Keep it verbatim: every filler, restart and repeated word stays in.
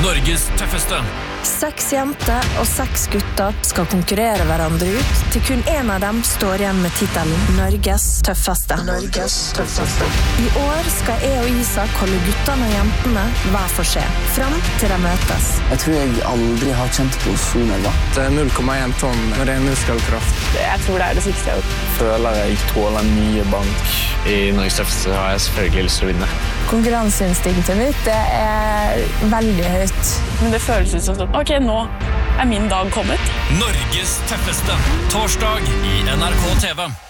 Norges tøffeste. Seks jenter og seks gutter skal konkurrere hverandre ut, til kun en av dem står igjen med titelen Norges tøffeste. Norges tøffeste. I år skal jeg og Isak holde guttene og jentene hver for seg, frem til de møtes. Jeg tror jeg aldri har kjent på så nerver. Det er null komma én tonn med ren muskelkraft. Jeg tror det er det siste jeg har gjort. Føler jeg tåler mye bank. I Norges tøffeste har jeg selvfølgelig lyst til å vinne. Konkurranseinstinktet mitt det er veldig høyt. Men det føles ut som sånn, ok, nå er min dag kommet. Norges tøffeste. Torsdag i N R K T V.